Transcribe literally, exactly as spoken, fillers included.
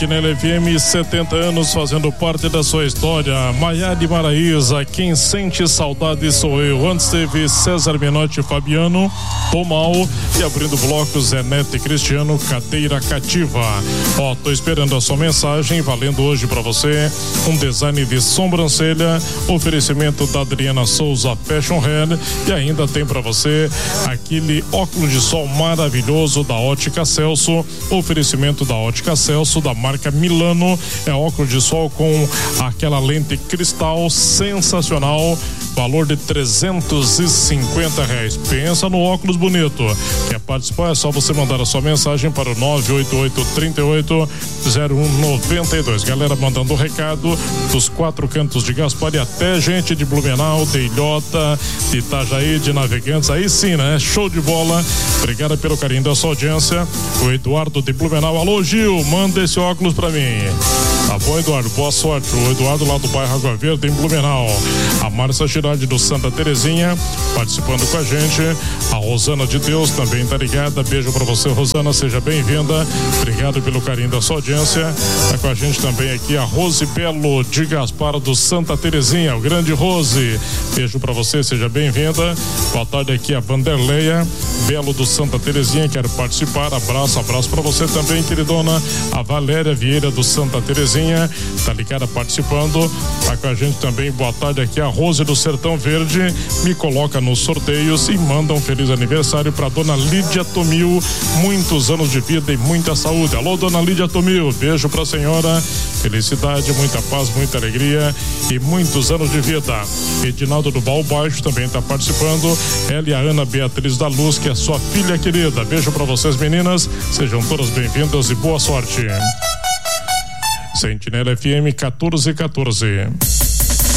Sentinela F M, setenta anos fazendo parte da sua história. Maiara Maraíza, quem sente saudade sou eu. Antes teve César Menotti e Fabiano, Tô Mal, e abrindo blocos Zé Neto e Cristiano, Cadeira Cativa. Ó, tô esperando a sua mensagem, valendo hoje pra você um design de sobrancelha, oferecimento da Adriana Souza Fashion Hair, e ainda tem pra você aquele óculos de sol maravilhoso da Ótica Celso, oferecimento da Ótica Celso, da marca Milano, é óculos de sol com aquela lente cristal sensacional, valor de trezentos e cinquenta reais. Pensa no óculos bonito. Quer participar? É só você mandar a sua mensagem para o nove oito oito, três oito, zero um nove dois. Galera mandando o recado dos quatro cantos de Gaspar e até gente de Blumenau, de Ilhota, de Itajaí, de Navegantes. Aí sim, né? Show de bola. Obrigado pelo carinho da sua audiência. O Eduardo de Blumenau. Alô, Gil, manda esse óculos pra mim. Tá bom, Eduardo? Boa sorte. O Eduardo lá do bairro Água Verde, em Blumenau. A Márcia Girardi do Santa Terezinha participando com a gente. A Rosana de Deus também tá ligada. Beijo pra você, Rosana. Seja bem-vinda. Obrigado pelo carinho da sua audiência. Tá com a gente também aqui a Rose Belo de Gaspar do Santa Terezinha. O grande Rose. Beijo pra você. Seja bem-vinda. Boa tarde aqui a Vanderleia Belo do Santa Terezinha. Quero participar. Abraço, abraço pra você também, queridona. A Valéria Vieira do Santa Terezinha. Tá ligada participando. Tá com a gente também. Boa tarde aqui a Rose do Sertão Verde. Me coloca nos sorteios e manda um feliz aniversário pra dona Lídia Tomil. Muitos anos de vida e muita saúde. Alô, dona Lídia Tomil. Beijo pra senhora. Felicidade, muita paz, muita alegria e muitos anos de vida. Edinaldo do Baú Baixo também tá participando. Ela e a Ana Beatriz da Luz, que é sua filha querida. Beijo pra vocês, meninas. Sejam todas bem-vindas e boa sorte. Sentinela F M quatorze quatorze.